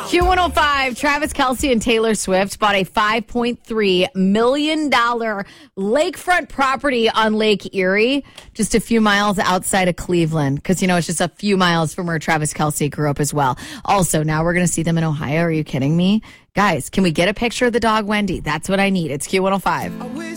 Q105, Travis Kelce and Taylor Swift bought a $5.3 million lakefront property on Lake Erie, just a few miles outside of Cleveland, because, it's just a few miles from where Travis Kelce grew up as well. Also, now we're going to see them in Ohio. Are you kidding me? Guys, can we get a picture of the dog Wendy? That's what I need. It's Q105.